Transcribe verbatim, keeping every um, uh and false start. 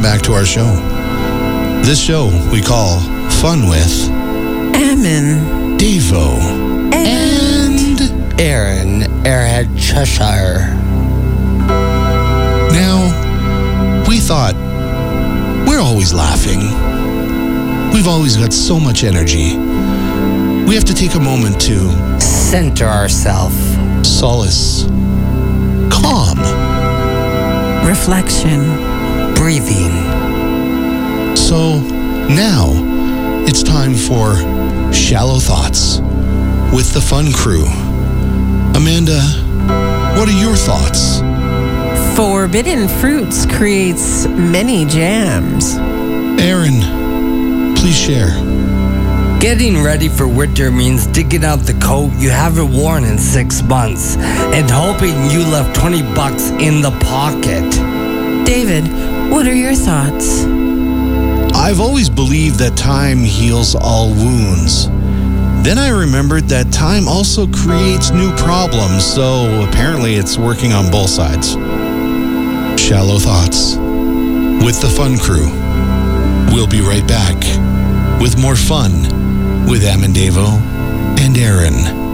welcome back to our show. This show we call Fun with Ammon, Davo, and, and Aaron, Airhead Cheshire. Now, we thought, we're always laughing. We've always got so much energy. We have to take a moment to center ourselves, solace, calm, reflection, breathing. So now it's time for Shallow Thoughts with the Fun Crew. Amanda, what are your thoughts? Forbidden fruits creates many jams. Aaron, please share. Getting ready for winter means digging out the coat you haven't worn in six months and hoping you left twenty bucks in the pocket. David, what are your thoughts? I've always believed that time heals all wounds. Then I remembered that time also creates new problems, so apparently it's working on both sides. Shallow Thoughts with the Fun Crew. We'll be right back with more fun with Ammon, Davo, and Aaron.